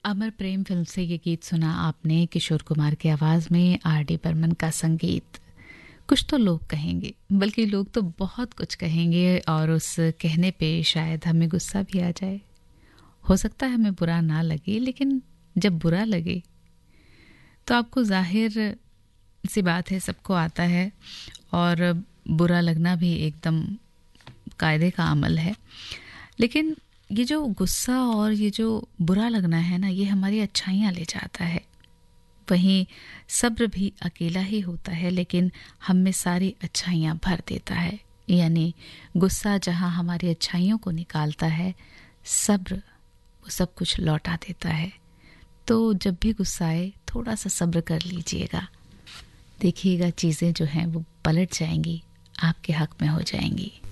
अमर प्रेम film से ये गीत सुना आपने, किशोर कुमार की आवाज़ में, आर.डी. बर्मन का संगीत। कुछ तो लोग कहेंगे, बल्कि लोग तो बहुत कुछ कहेंगे और उस कहने पे शायद हमें गुस्सा भी आ जाए। हो सकता है हमें बुरा ना लगे, लेकिन जब बुरा लगे तो आपको जाहिर सी बात है, सबको आता है और बुरा लगना भी एकदम कायदे का अमल है। लेकिन ये जो गुस्सा और ये जो बुरा लगना है ना, ये हमारी अच्छाइयाँ ले जाता है। वहीं सब्र भी अकेला ही होता है, लेकिन हम में सारी अच्छाइयाँ भर देता है। यानी गुस्सा जहाँ हमारी अच्छाइयों को निकालता है, सब्र वो सब कुछ लौटा देता है। तो जब भी गुस्सा आए, थोड़ा सा सब्र कर लीजिएगा, देखिएगा चीज़ें जो हैं वो पलट जाएंगी, आपके हक में हो जाएंगी।